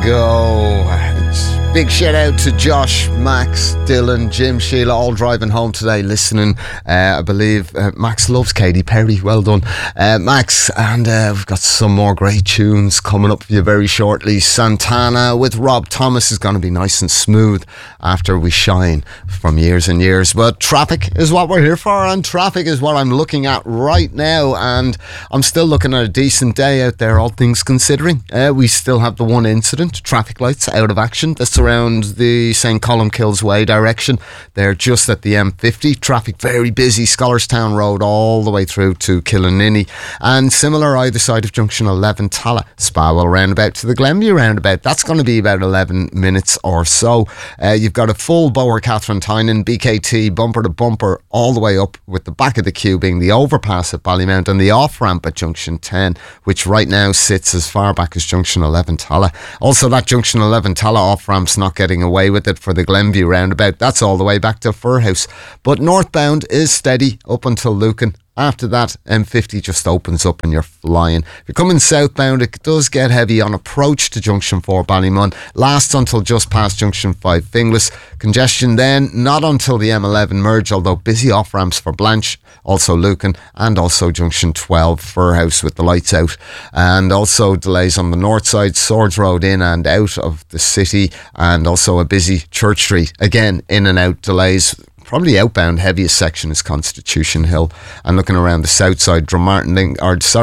go. Big shout out to Josh, Max, Dylan, Jim, Sheila, all driving home today listening. I believe Max loves Katy Perry. Well done, Max. And we've got some more great tunes coming up for you very shortly. Santana with Rob Thomas is going to be nice and smooth after we shine from years and years. But traffic is what we're here for, and traffic is what I'm looking at right now. And I'm still looking at a decent day out there, all things considering. We still have the one incident, traffic lights out of action. That's around the St. Columkills Way direction. They're just at the M50. Traffic very busy, Scholarstown Road all the way through to Killininy. And similar either side of Junction 11, Tala, Spawell roundabout to the Glenview roundabout. That's going to be about 11 minutes or so. You've got a full Bower Catherine Tynan, BKT, bumper to bumper, all the way up, with the back of the queue being the overpass at Ballymount and the off-ramp at Junction 10, which right now sits as far back as Junction 11 Tala. Also, that Junction 11 Tala off-ramp's not getting away with it for the Glenview roundabout. That's all the way back to Furhouse. But northbound is steady up until Lucan. After that, M50 just opens up and you're flying. If you're coming southbound, it does get heavy on approach to Junction 4 Ballymun. Lasts until just past Junction 5 Finglas. Congestion then, not until the M11 merge, although busy off-ramps for Blanche, also Lucan, and also Junction 12 Furhouse with the lights out. And also delays on the north side, Swords Road in and out of the city, and also a busy Church Street. Again, in and out delays. Probably outbound heaviest section is Constitution Hill, and looking around the south side, Dundrum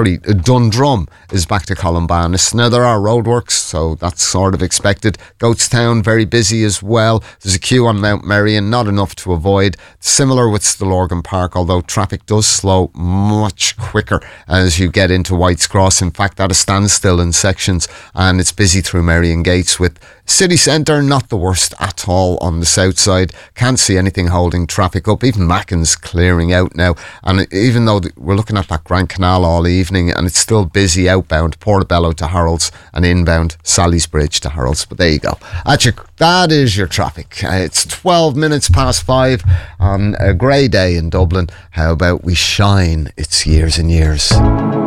is back to Columbanus. Now there are roadworks, so that's sort of expected. Goatstown very busy as well. There's a queue on Mount Merrion, not enough to avoid. Similar with Stillorgan Park, although traffic does slow much quicker as you get into White's Cross. In fact, at a standstill in sections, and it's busy through Merrion Gates. With city centre not the worst at all on the south side. Can't see anything holding traffic up. Even Mackin's clearing out now, and even though we're looking at that Grand Canal all evening, and it's still busy outbound Portobello to Harold's and inbound Sally's Bridge to Harold's. But there you go, that is your traffic. It's 12 minutes past 5 on a grey day in Dublin. How about we shine? It's years and years.